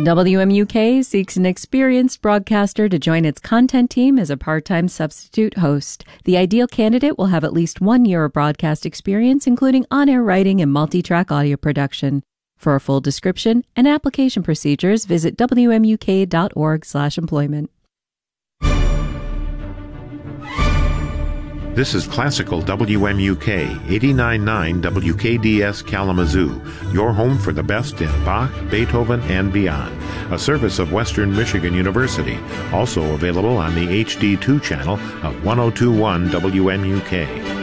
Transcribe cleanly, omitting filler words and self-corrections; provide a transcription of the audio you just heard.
WMUK seeks an experienced broadcaster to join its content team as a part-time substitute host. The ideal candidate will have at least 1 year of broadcast experience, including on-air writing and multi-track audio production. For a full description and application procedures, visit wmuk.org/employment. This is Classical WMUK 89.9 WKDS Kalamazoo, your home for the best in Bach, Beethoven, and beyond. A service of Western Michigan University, also available on the HD2 channel of 102.1 WMUK.